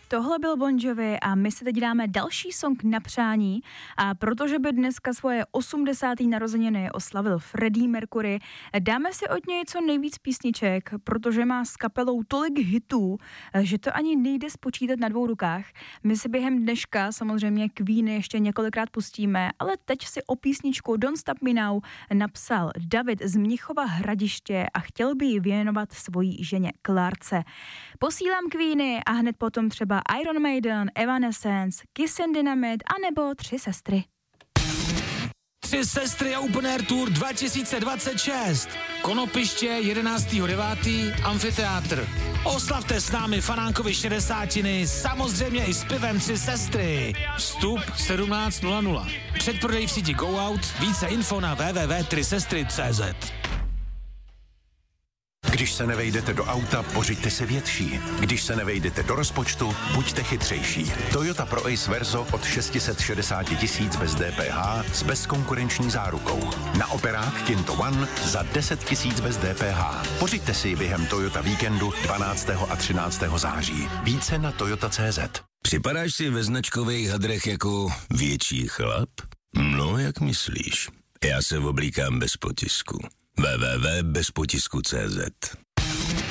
Tohle byl Bon Jovi a my si teď dáme další song na přání a protože by dneska svoje 80. narozeniny oslavil Freddie Mercury, dáme si od něj co nejvíc písniček, protože má s kapelou tolik hitů, že to ani nejde spočítat na 2 rukách. My si během dneška samozřejmě Queeny ještě několikrát pustíme, ale teď si o písničku Don't Stop Me Now napsal David z Mnichova Hradiště a chtěl by ji věnovat svojí ženě Klárce. Posílám Queeny a hned potom třeba Iron Maiden, Evanescence, Kiss and Dynamite anebo 3 sestry. 3 sestry a Open Air Tour 2026. Konopiště 11.9. Amfiteátr. Oslavte s námi Fanánkovi 60. samozřejmě i s pivem 3 sestry. Vstup 17:00. Předprodej v síti Go Out. Více info na www.3sestry.cz. Když se nevejdete do auta, pořiďte si větší. Když se nevejdete do rozpočtu, buďte chytřejší. Toyota Pro Ace Verso od 660 000 bez DPH s bezkonkurenční zárukou. Na operák Kinto One za 10 000 bez DPH. Pořiďte si ji během Toyota Víkendu 12. a 13. září. Více na toyota.cz. Připadáš si ve značkových hadrech jako větší chlap? No, jak myslíš? Já se oblíkám bez potisku. www.bezpotisku.cz